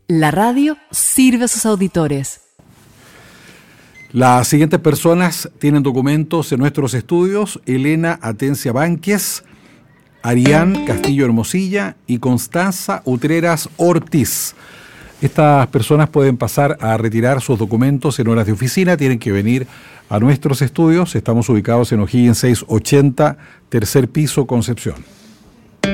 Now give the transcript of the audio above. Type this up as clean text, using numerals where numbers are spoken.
La radio sirve a sus auditores. Las siguientes personas tienen documentos en nuestros estudios: Elena Atencia Bánquez, Arián Castillo Hermosilla y Constanza Utreras Ortiz. Estas personas pueden pasar a retirar sus documentos en horas de oficina. Tienen que venir a nuestros estudios. Estamos ubicados en O'Higgins 680, tercer piso, Concepción.